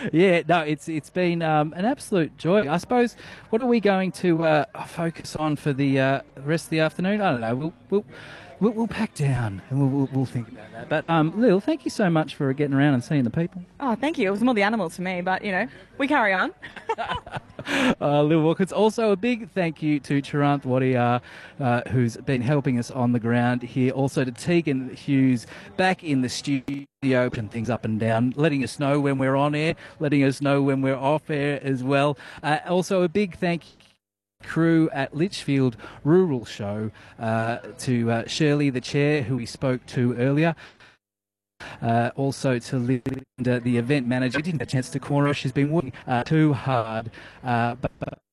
Yeah, no, it's been an absolute joy. I suppose. What are we going to focus on for the rest of the afternoon? I don't know. We'll pack down and we'll think about that. But Lil, thank you so much for getting around and seeing the people. Oh, thank you. It was more the animals for me, but we carry on. Lil Watkins. Also, a big thank you to Charanth Wadiyar, who's been helping us on the ground here. Also to Tegan Hughes back in the studio, putting things up and down, letting us know when we're on air, letting us know when we're off air as well. Also, a big thank you crew at Litchfield Rural Show, to Shirley, the chair, who we spoke to earlier. Also to Linda, the event manager. We didn't get a chance to corner her. She's been working too hard. But